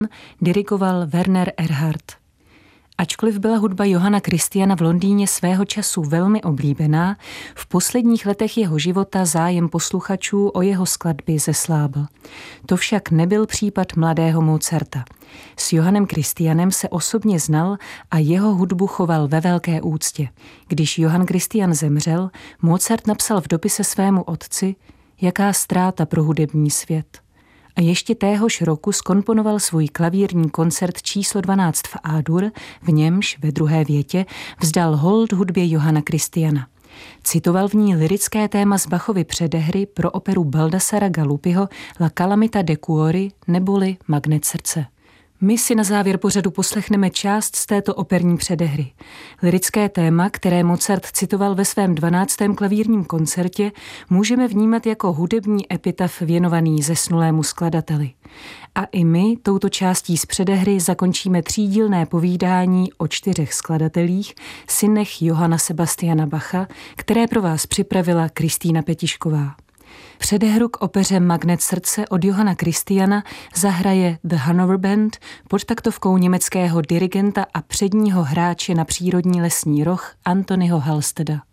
dirigoval Werner Erhard. Ačkoliv byla hudba Johanna Christiana v Londýně svého času velmi oblíbená, v posledních letech jeho života zájem posluchačů o jeho skladby zeslábl. To však nebyl případ mladého Mozarta. S Johannem Christianem se osobně znal a jeho hudbu choval ve velké úctě. Když Johann Christian zemřel, Mozart napsal v dopise svému otci: jaká ztráta pro hudební svět. A ještě téhož roku zkomponoval svůj klavírní koncert číslo 12 v A-dur, v němž ve druhé větě vzdal hold hudbě Johanna Christiana. Citoval v ní lyrické téma z Bachovy předehry pro operu Baldassara Galuppiho La calamita de cuori neboli Magnet srdce. My si na závěr pořadu poslechneme část z této operní předehry. Lyrické téma, které Mozart citoval ve svém 12. klavírním koncertě, můžeme vnímat jako hudební epitaf věnovaný zesnulému skladateli. A i my touto částí z předehry zakončíme třídílné povídání o 4 skladatelích, synech Johanna Sebastiana Bacha, které pro vás připravila Kristýna Petišková. Předehru k opeře Magnet srdce od Johanna Christiana zahraje The Hanover Band pod taktovkou německého dirigenta a předního hráče na přírodní lesní roh Antonyho Halsteda.